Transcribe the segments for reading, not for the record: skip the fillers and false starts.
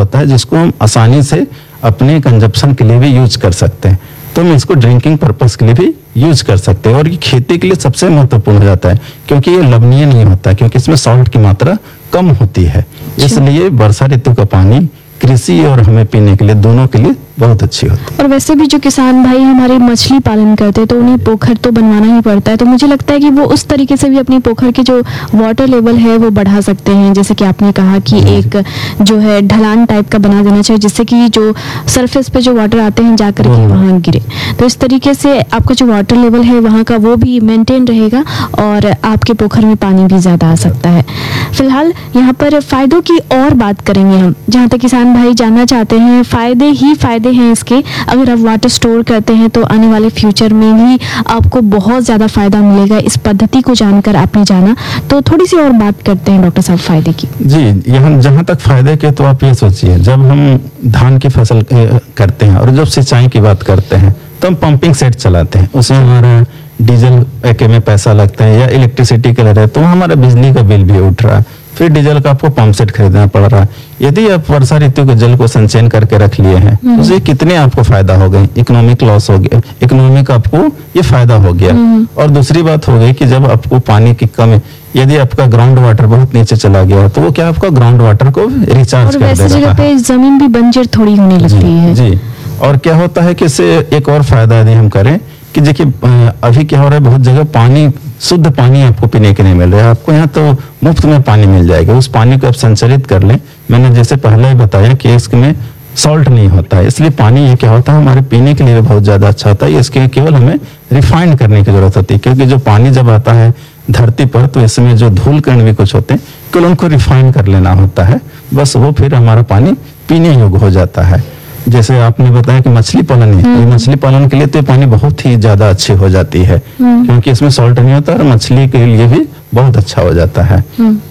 होता है जिसको हम आसानी से अपने कंजप्शन के लिए भी यूज कर सकते हैं। तो हम इसको ड्रिंकिंग पर्पस के लिए भी यूज कर सकते हैं और ये खेती के लिए सबसे महत्वपूर्ण हो जाता है क्योंकि ये लवणीय नहीं होता, क्योंकि इसमें सॉल्ट की मात्रा कम होती है। इसलिए वर्षा ऋतु का पानी कृषि और हमें पीने के लिए दोनों के लिए बहुत अच्छी होती है। और वैसे भी जो किसान भाई हमारे मछली पालन करते हैं तो उन्हें पोखर तो बनवाना ही पड़ता है, तो मुझे लगता है कि वो उस तरीके से भी अपनी पोखर की जो वाटर लेवल है वो बढ़ा सकते हैं। जैसे कि आपने कहा कि एक जो है ढलान टाइप का बना देना चाहिए जिससे कि जो सरफेस पे जो वाटर आते हैं जाकर के वहाँ गिरे, तो इस तरीके से आपका जो वाटर लेवल है वहाँ का वो भी मेंटेन रहेगा और आपके पोखर में पानी भी ज्यादा आ सकता है। फिलहाल यहाँ पर फायदों की और बात करेंगे हम, जहाँ तक किसान भाई जानना चाहते हैं फायदे ही फायदे हैं इसके। अगर आप वाटर स्टोर करते हैं तो आने वाले फ्यूचर में भी आपको बहुत ज्यादा फायदा मिलेगा। इस पद्धति को जानकर आपने जाना, तो थोड़ी सी और बात करते हैं डॉक्टर साहब फायदे की। जी, यहाँ जहाँ तक फायदे के, तो आप ये सोचिए जब हम धान की फसल करते हैं और जब सिंचाई की बात करते हैं तो हम पंपिंग सेट चलाते हैं, उसमें हमारा डीजल के में पैसा लगता है या इलेक्ट्रिसिटी के ले रहे हैं तो हमारा बिजली का बिल भी उठ रहा है, फिर डीजल का आपको पंप सेट खरीदना पड़ रहा है। यदि आप वर्षा ऋतु के जल को संचयन करके रख लिए हैं तो उससे कितने आपको फायदा हो गए, इकोनॉमिक लॉस हो गया, इकोनॉमिक आपको ये फायदा हो गया। और दूसरी बात हो गई कि जब आपको पानी की कमी, यदि आपका ग्राउंड वाटर बहुत नीचे चला गया तो वो क्या आपका ग्राउंड वाटर को रिचार्ज कर दे रहा है। जमीन भी बंजर थोड़ी होने लगती है। जी, और क्या होता है कि इससे एक और फायदा यदि हम करें कि देखिए अभी क्या हो रहा है, बहुत जगह पानी, शुद्ध पानी आपको पीने के नहीं मिल रहा है। आपको यहाँ तो मुफ्त में पानी मिल जाएगा, उस पानी को आप संचरित कर लें। मैंने जैसे पहले ही बताया कि इसमें सॉल्ट नहीं होता है, इसलिए पानी ये क्या होता है हमारे पीने के लिए भी बहुत ज्यादा अच्छा होता है। इसके केवल हमें रिफाइंड करने की जरूरत होती है, क्योंकि जो पानी जब आता है धरती पर तो इसमें जो धूल कण भी कुछ होते हैं केवल उनको रिफाइन कर लेना होता है, बस वो फिर हमारा पानी पीने योग्य हो जाता है। जैसे आपने बताया कि मछली पालन है, तो मछली पालन के लिए तो पानी बहुत ही ज्यादा अच्छी हो जाती है क्योंकि इसमें सॉल्ट नहीं होता और मछली के लिए भी बहुत अच्छा हो जाता है।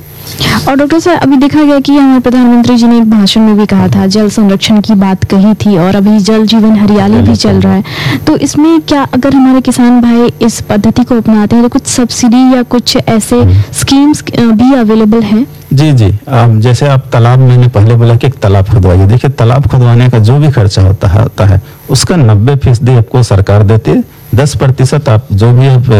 और डॉक्टर साहब अभी देखा गया कि हमारे प्रधानमंत्री जी ने एक भाषण में भी कहा था, जल संरक्षण की बात कही थी और अभी जल जीवन हरियाली भी चल रहा है, तो इसमें क्या अगर हमारे किसान भाई इस पद्धति को अपनाते हैं तो कुछ सब्सिडी या कुछ ऐसे स्कीम्स भी अवेलेबल है? जी जी, जैसे आप तालाब, मैंने पहले बोला कि एक तालाब खुदवाइए। देखिए तालाब खुदवाने का जो भी खर्चा होता है उसका 90% आपको सरकार देती है, 10% आप जो भी आप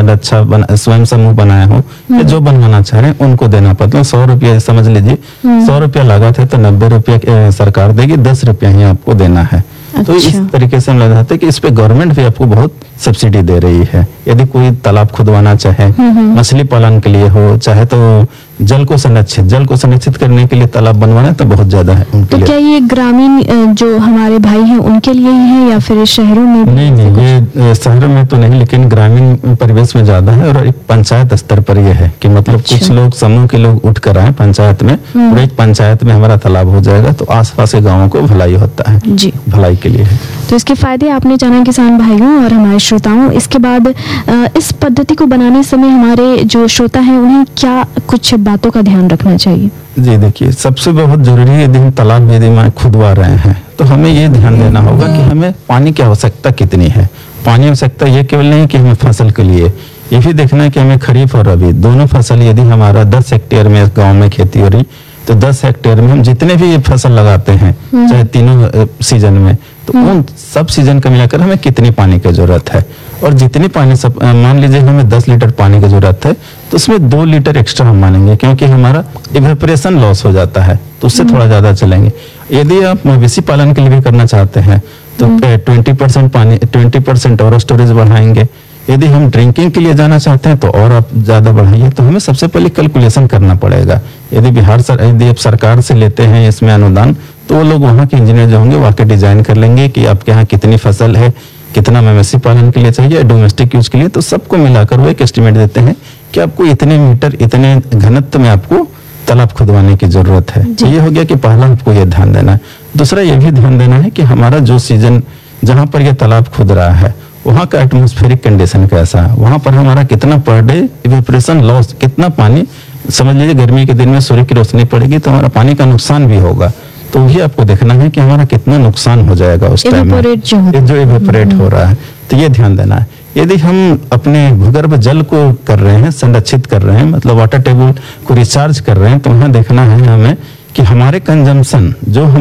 स्वयं समूह बनाए हो या जो बनवाना चाह रहे हैं उनको देना पड़ता है। 100 रुपया समझ लीजिए, 100 रुपया लागत है तो 90 रुपया सरकार देगी, 10 रुपया ही आपको देना है। तो इस तरीके से हम लगाते हैं कि इस पे गवर्नमेंट भी आपको बहुत सब्सिडी दे रही है। यदि कोई तालाब खुदवाना चाहे, मछली पालन के लिए हो, चाहे तो जल को संरक्षित करने के लिए तालाब बनवाना तो बहुत ज्यादा है उनके लिए। क्या ये ग्रामीण जो हमारे भाई हैं उनके लिए ही है या फिर शहरों में? नहीं, ये शहरों में तो नहीं, लेकिन ग्रामीण परिवेश में ज्यादा है। और एक पंचायत स्तर पर यह है कि मतलब कुछ लोग, समूह के लोग उठ कर आए पंचायत में, और एक पंचायत में हमारा तालाब हो जाएगा तो आसपास के गाँवों को भलाई होता है, जी भलाई के लिए है। तो इसके फायदे आपने जाना किसान भाइयों और हमारे श्रोताओं। इसके बाद इस पद्धति को बनाने समय हमारे जो श्रोता हैं उन्हें क्या कुछ बातों का ध्यान रखना चाहिए? जी देखिए, सबसे बहुत जरूरी है, यदि हम तालाब खुदवा रहे हैं तो हमें ये ध्यान देना होगा कि हमें पानी की आवश्यकता कितनी है। पानी आवश्यकता ये केवल नहीं कि हमें फसल के लिए, ये भी देखना है कि हमें खरीफ और रबी दोनों फसल, यदि हमारा 10 हेक्टेयर में गाँव में खेती हो रही तो 10 हेक्टेयर में हम जितने भी फसल लगाते हैं चाहे तीनों सीजन में, तो उन सब सीजन का मिलाकर हमें कितनी पानी की जरूरत है। और जितनी पानी मान लीजिए हमें 10 लीटर पानी की जरूरत है तो उसमें 2 लीटर एक्स्ट्रा हम मानेंगे, क्योंकि हमारा इवेपोरेशन लॉस हो जाता है तो उससे थोड़ा ज्यादा चलेंगे। यदि आप मवेशी पालन के लिए भी करना चाहते हैं तो 20% पानी, 20% और स्टोरेज बढ़ाएंगे। यदि हम ड्रिंकिंग के लिए जाना चाहते हैं तो और आप ज्यादा बढ़ाइए। तो हमें सबसे पहले कैलकुलेशन करना पड़ेगा। यदि यदि आप सरकार से लेते हैं इसमें अनुदान, तो वो लोग वहाँ के इंजीनियर जो होंगे वाकई डिजाइन कर लेंगे कि आपके यहाँ कितनी फसल है, कितना मवेशी पालन के लिए चाहिए, डोमेस्टिक यूज के लिए, तो सबको मिलाकर वो एक एस्टिमेट देते हैं कि आपको इतने मीटर, इतने घनत्व में आपको तालाब खुदवाने की जरूरत है। ये हो गया कि पहला आपको ये ध्यान देना है। दूसरा ये भी ध्यान देना है कि हमारा जो सीजन जहाँ पर ये तालाब खुद रहा है वहाँ का एटमॉस्फेरिक कंडीशन कैसा है, वहाँ पर हमारा कितना पर डे इवेपोरेशन लॉस, कितना पानी, समझ लीजिए गर्मी के दिन में सूर्य की रोशनी पड़ेगी तो हमारा पानी का नुकसान भी होगा, तो वही आपको देखना है कि हमारा कितना नुकसान हो जाएगा उस टाइम में जो इवेपोरेट हो रहा है। तो ये ध्यान देना है। यदि हम अपने भूगर्भ जल को कर रहे हैं, संरक्षित कर रहे हैं, मतलब वाटर टेबल को रिचार्ज कर रहे हैं, तो वहाँ देखना है हमें कि हमारे कंजम्पशन जो